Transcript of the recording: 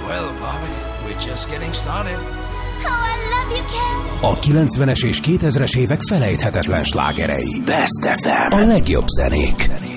Well, Bobby, we're just getting started. Oh, I love you, Ken. A 90-es és 2000-es évek felejthetetlen slágerei. Best FM. A legjobb zenék.